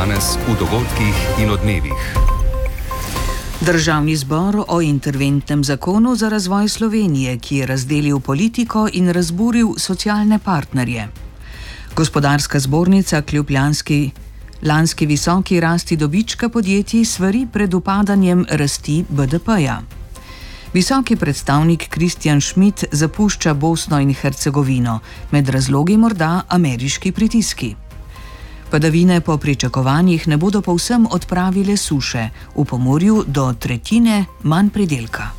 danes v dogodkih in odmevih. Državni zbor o interventnem zakonu za razvoj Slovenije, ki je razdelil politiko in razburil socialne partnerje. Gospodarska zbornica kljub lanski visoki rasti dobička podjetij svari pred upadanjem rasti BDP-ja. Visoki predstavnik Christian Schmidt zapušča Bosno in Hercegovino, med razlogi morda ameriški pritiski. Padavine po pričakovanjih ne bodo povsem odpravile suše, v Pomurju do tretjine manj pridelka.